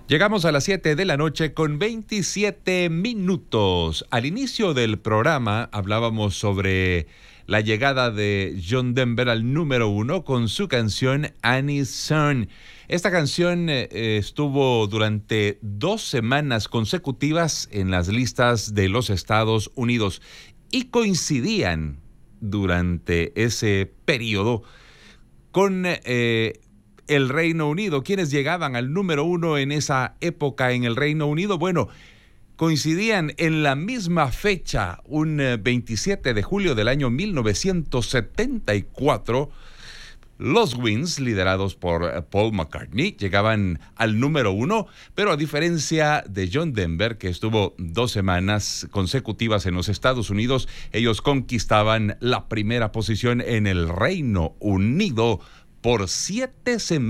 Llegamos a las 7 de la noche con 27 minutos. Al inicio del programa hablábamos sobre la llegada de John Denver al número 1 con su canción Annie Sun. Esta canción estuvo durante 2 semanas consecutivas en las listas de los Estados Unidos y coincidían durante ese periodo con el Reino Unido. ¿Quiénes llegaban al número 1 en esa época en el Reino Unido? Bueno, coincidían en la misma fecha, un 27 de julio del año 1974. Los Wings, liderados por Paul McCartney, llegaban al número 1, pero a diferencia de John Denver, que estuvo 2 semanas consecutivas en los Estados Unidos, ellos conquistaban la primera posición en el Reino Unido por 7 semanas.